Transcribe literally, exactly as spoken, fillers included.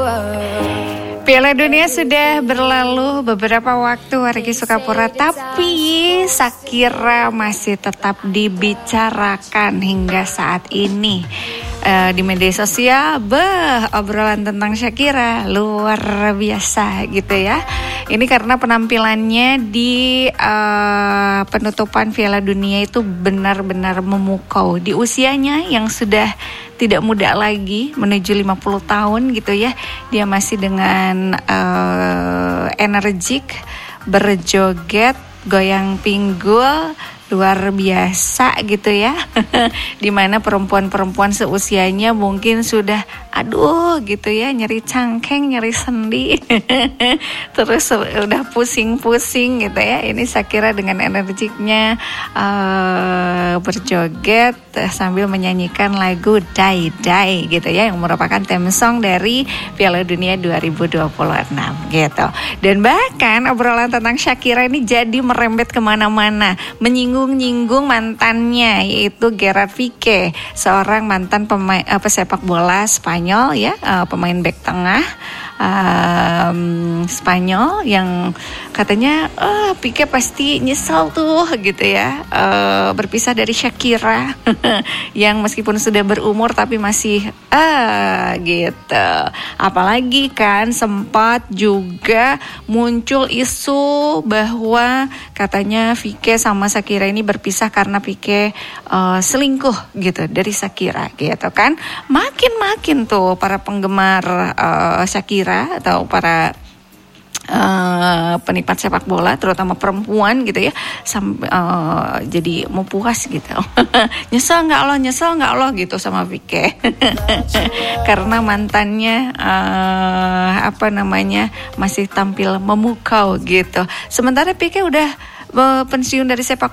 Piala Dunia sudah berlalu beberapa waktu Wargi Sukapura, tapi Shakira masih tetap dibicarakan hingga saat ini. Uh, di media sosial, beh, obrolan tentang Shakira luar biasa gitu ya. Ini karena penampilannya di uh, penutupan Piala Dunia itu benar-benar memukau. Di usianya yang sudah tidak muda lagi, menuju lima puluh tahun gitu ya, dia masih dengan uh, energik, berjoget, goyang pinggul, luar biasa gitu ya. Dimana perempuan-perempuan seusianya mungkin sudah aduh gitu ya, nyeri cangkeng, nyeri sendi. Terus udah pusing-pusing gitu ya. Ini Shakira dengan energiknya uh, berjoget sambil menyanyikan lagu Die Die gitu ya, yang merupakan theme song dari Piala Dunia dua ribu dua puluh enam gitu. Dan bahkan obrolan tentang Shakira ini jadi merembet kemana-mana, menyinggung-nyinggung mantannya, yaitu Gerard Pique, seorang mantan pemain uh, pesepak bola Spanyol ya, uh, pemain bek tengah um, Spanyol yang katanya oh, Pique pasti nyesel tuh gitu ya, uh, berpisah dari Shakira yang meskipun sudah berumur tapi masih ah uh, gitu. Apalagi kan sempat juga muncul isu bahwa katanya Pique sama Shakira ini berpisah karena Pique uh, selingkuh gitu dari Shakira gitu kan. Makin-makin tuh para penggemar uh, Shakira atau para Uh, penikmat sepak bola terutama perempuan gitu ya sampai uh, jadi mau puas gitu. Nyesel nggak lo nyesel nggak lo gitu sama Pique. Karena mantannya uh, apa namanya masih tampil memukau gitu, sementara Pique udah uh, pensiun dari sepak